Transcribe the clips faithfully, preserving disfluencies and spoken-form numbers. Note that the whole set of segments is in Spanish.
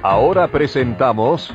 Ahora presentamos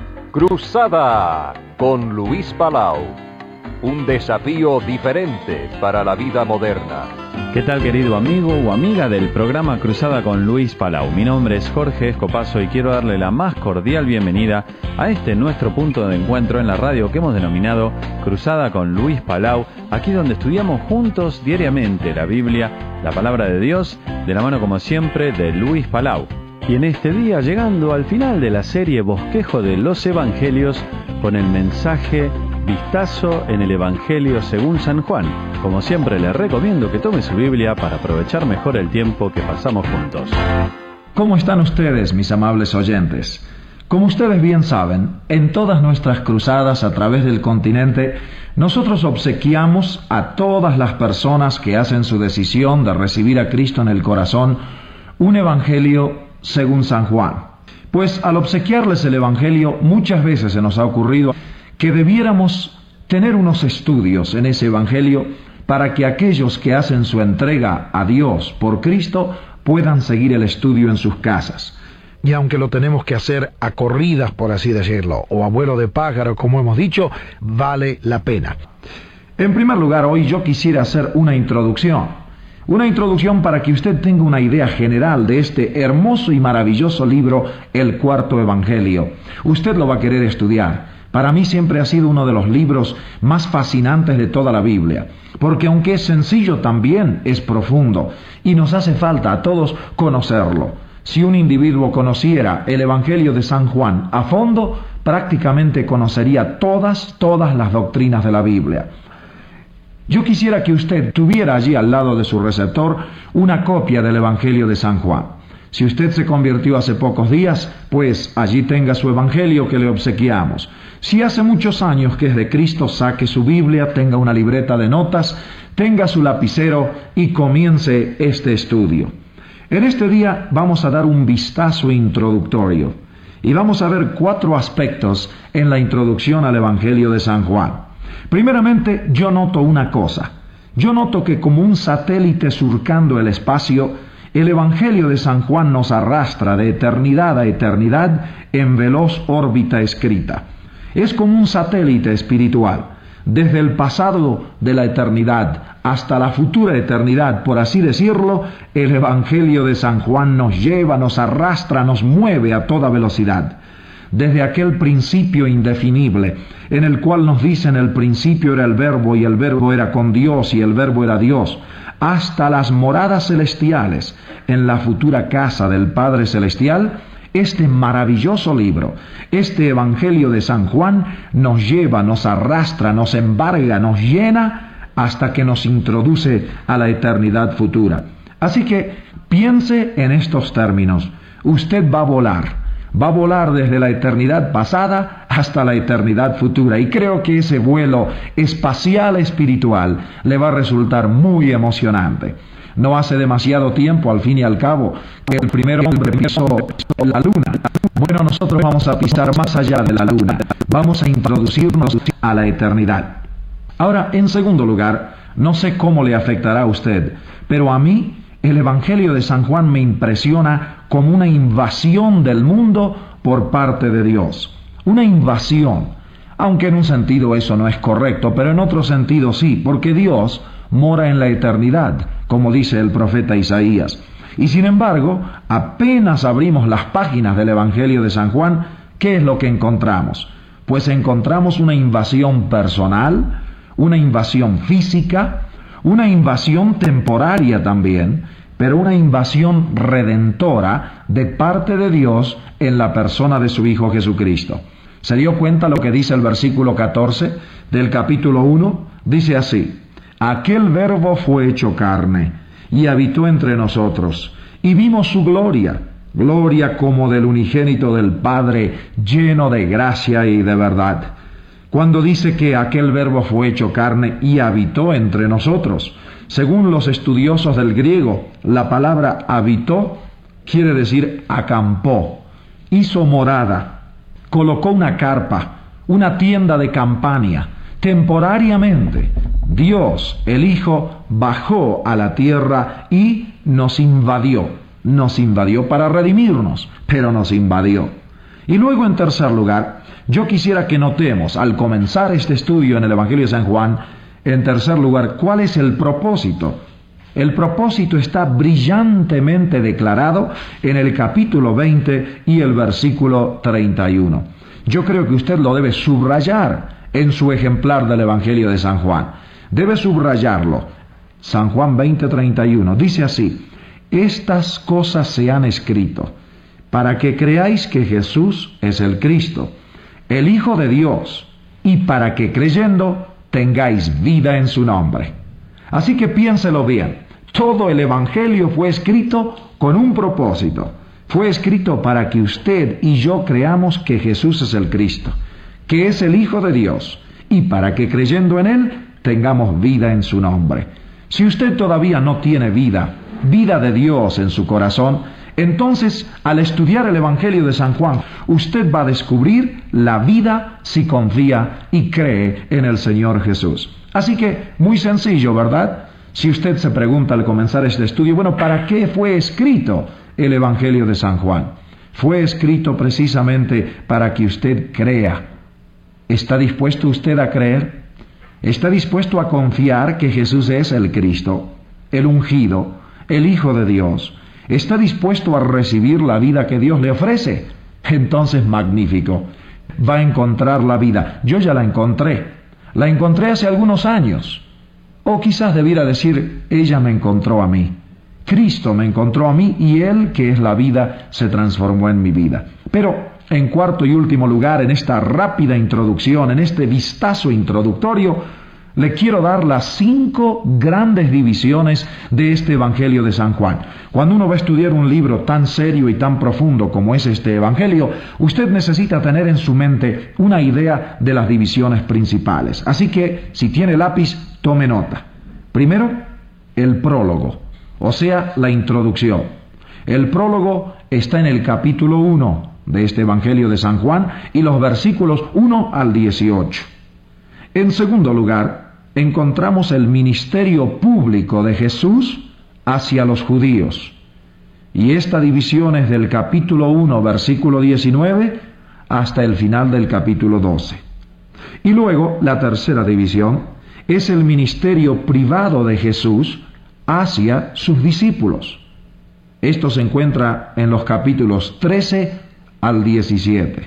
Cruzada con Luis Palau. Un desafío diferente para la vida moderna. ¿Qué tal, querido amigo o amiga del programa Cruzada con Luis Palau? Mi nombre es Jorge Escopazo y quiero darle la más cordial bienvenida a este nuestro punto de encuentro en la radio que hemos denominado Cruzada con Luis Palau, aquí donde estudiamos juntos diariamente la Biblia, la palabra de Dios, de la mano como siempre de Luis Palau. Y en este día, llegando al final de la serie Bosquejo de los Evangelios, con el mensaje Vistazo en el Evangelio según San Juan. Como siempre, le recomiendo que tome su Biblia para aprovechar mejor el tiempo que pasamos juntos. ¿Cómo están ustedes, mis amables oyentes? Como ustedes bien saben, en todas nuestras cruzadas a través del continente, nosotros obsequiamos a todas las personas que hacen su decisión de recibir a Cristo en el corazón un Evangelio según San Juan. Pues al obsequiarles el Evangelio, muchas veces se nos ha ocurrido que debiéramos tener unos estudios en ese Evangelio para que aquellos que hacen su entrega a Dios por Cristo puedan seguir el estudio en sus casas. Y aunque lo tenemos que hacer a corridas, por así decirlo, o a vuelo de pájaro, como hemos dicho, vale la pena. En primer lugar, hoy yo quisiera hacer una introducción. Una introducción para que usted tenga una idea general de este hermoso y maravilloso libro, el Cuarto Evangelio. Usted lo va a querer estudiar. Para mí siempre ha sido uno de los libros más fascinantes de toda la Biblia, porque aunque es sencillo también es profundo y nos hace falta a todos conocerlo. Si un individuo conociera el Evangelio de San Juan a fondo, prácticamente conocería todas, todas las doctrinas de la Biblia. Yo quisiera que usted tuviera allí al lado de su receptor una copia del Evangelio de San Juan. Si usted se convirtió hace pocos días, pues allí tenga su Evangelio que le obsequiamos. Si hace muchos años que es de Cristo, saque su Biblia, tenga una libreta de notas, tenga su lapicero y comience este estudio. En este día vamos a dar un vistazo introductorio y vamos a ver cuatro aspectos en la introducción al Evangelio de San Juan. Primeramente, yo noto una cosa. Yo noto que como un satélite surcando el espacio, el Evangelio de San Juan nos arrastra de eternidad a eternidad en veloz órbita escrita. Es como un satélite espiritual. Desde el pasado de la eternidad hasta la futura eternidad, por así decirlo, el Evangelio de San Juan nos lleva, nos arrastra, nos mueve a toda velocidad. Desde aquel principio indefinible, en el cual nos dicen el principio era el Verbo y el Verbo era con Dios y el Verbo era Dios, hasta las moradas celestiales, en la futura casa del Padre Celestial, este maravilloso libro, este Evangelio de San Juan, nos lleva, nos arrastra, nos embarga, nos llena, hasta que nos introduce a la eternidad futura. Así que piense en estos términos. Usted va a volar. Va a volar desde la eternidad pasada hasta la eternidad futura. Y creo que ese vuelo espacial espiritual le va a resultar muy emocionante. No hace demasiado tiempo, al fin y al cabo, que el primer hombre pisó la luna. Bueno, nosotros vamos a pisar más allá de la luna. Vamos a introducirnos a la eternidad. Ahora, en segundo lugar, no sé cómo le afectará a usted, pero a mí el Evangelio de San Juan me impresiona como una invasión del mundo por parte de Dios. Una invasión, aunque en un sentido eso no es correcto, pero en otro sentido sí, porque Dios mora en la eternidad, como dice el profeta Isaías. Y sin embargo, apenas abrimos las páginas del Evangelio de San Juan, ¿qué es lo que encontramos? Pues encontramos una invasión personal, una invasión física, una invasión temporaria también, pero una invasión redentora de parte de Dios en la persona de su Hijo Jesucristo. ¿Se dio cuenta lo que dice el versículo catorce del capítulo uno? Dice así: aquel Verbo fue hecho carne y habitó entre nosotros, y vimos su gloria, gloria como del unigénito del Padre, lleno de gracia y de verdad. Cuando dice que aquel Verbo fue hecho carne y habitó entre nosotros, según los estudiosos del griego, la palabra habitó quiere decir acampó, hizo morada, colocó una carpa, una tienda de campaña. Temporariamente, Dios, el Hijo, bajó a la tierra y nos invadió. Nos invadió para redimirnos, pero nos invadió. Y luego, en tercer lugar, yo quisiera que notemos, al comenzar este estudio en el Evangelio de San Juan, en tercer lugar, ¿cuál es el propósito? El propósito está brillantemente declarado en el capítulo veinte y el versículo treinta y uno. Yo creo que usted lo debe subrayar en su ejemplar del Evangelio de San Juan. Debe subrayarlo. San Juan veinte, treinta y uno. Dice así: estas cosas se han escrito para que creáis que Jesús es el Cristo, el Hijo de Dios, y para que creyendo tengáis vida en su nombre. Así que piénselo bien, todo el Evangelio fue escrito con un propósito. Fue escrito para que usted y yo creamos que Jesús es el Cristo, que es el Hijo de Dios, y para que creyendo en Él tengamos vida en su nombre. Si usted todavía no tiene vida, vida de Dios en su corazón, entonces al estudiar el Evangelio de San Juan, usted va a descubrir la vida si confía y cree en el Señor Jesús. Así que, muy sencillo, ¿verdad? Si usted se pregunta al comenzar este estudio, bueno, ¿para qué fue escrito el Evangelio de San Juan? Fue escrito precisamente para que usted crea. ¿Está dispuesto usted a creer? ¿Está dispuesto a confiar que Jesús es el Cristo, el ungido, el Hijo de Dios? ¿Está dispuesto a recibir la vida que Dios le ofrece? Entonces, magnífico. Va a encontrar la vida. Yo ya la encontré. La encontré hace algunos años. O quizás debiera decir, ella me encontró a mí. Cristo me encontró a mí y Él, que es la vida, se transformó en mi vida. Pero, en cuarto y último lugar, en esta rápida introducción, en este vistazo introductorio, le quiero dar las cinco grandes divisiones de este Evangelio de San Juan. Cuando uno va a estudiar un libro tan serio y tan profundo como es este Evangelio, usted necesita tener en su mente una idea de las divisiones principales. Así que, si tiene lápiz, tome nota. Primero, el prólogo, o sea, la introducción. El prólogo está en el capítulo uno de este Evangelio de San Juan y los versículos uno al dieciocho. En segundo lugar, encontramos el ministerio público de Jesús hacia los judíos. Y esta división es del capítulo uno, versículo diecinueve, hasta el final del capítulo doce. Y luego, la tercera división es el ministerio privado de Jesús hacia sus discípulos. Esto se encuentra en los capítulos trece al diecisiete.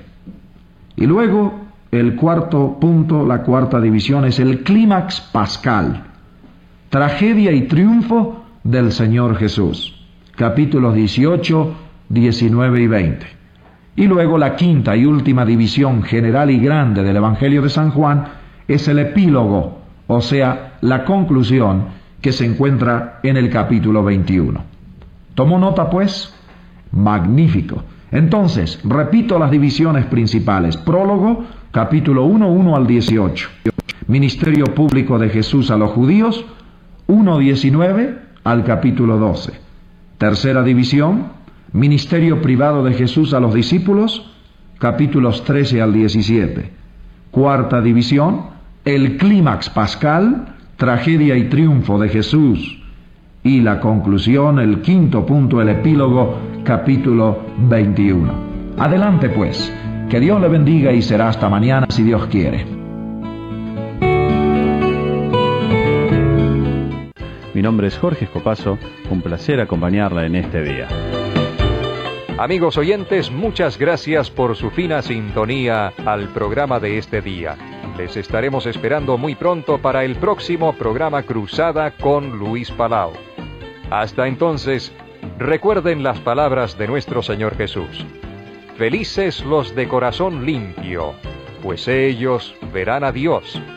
Y luego, el cuarto punto, la cuarta división, es el clímax pascal, tragedia y triunfo del Señor Jesús, capítulos dieciocho, diecinueve y veinte. Y luego la quinta y última división general y grande del Evangelio de San Juan es el epílogo, o sea, la conclusión que se encuentra en el capítulo veintiuno. ¿Tomó nota, pues? Magnífico. Entonces, repito las divisiones principales. Prólogo, capítulo uno, uno al dieciocho. Ministerio público de Jesús a los judíos, uno diecinueve al capítulo doce. Tercera división, ministerio privado de Jesús a los discípulos, capítulos trece al diecisiete. Cuarta división, el clímax pascal, tragedia y triunfo de Jesús. Y la conclusión, el quinto punto, el epílogo, capítulo veintiuno. Adelante, pues. Que Dios le bendiga y será hasta mañana, si Dios quiere. Mi nombre es Jorge Escopazo. Un placer acompañarla en este día. Amigos oyentes, muchas gracias por su fina sintonía al programa de este día. Les estaremos esperando muy pronto para el próximo programa Cruzada con Luis Palau. Hasta entonces, recuerden las palabras de nuestro Señor Jesús. Felices los de corazón limpio, pues ellos verán a Dios.